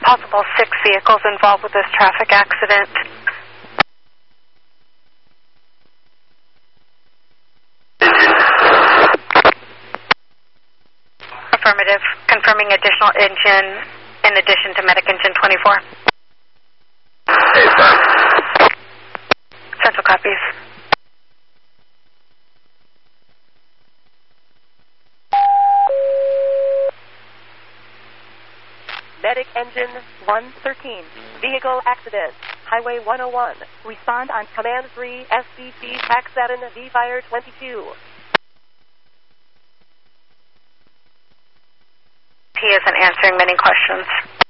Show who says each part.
Speaker 1: possible 6 vehicles involved with this traffic accident. Affirmative. Confirming additional engine in addition to medic engine 24. Central copies.
Speaker 2: Medic engine 113. Vehicle accident. Highway 101. Respond on Command 3 SCC TAC-7 V-Fire 22.
Speaker 1: He isn't answering many questions.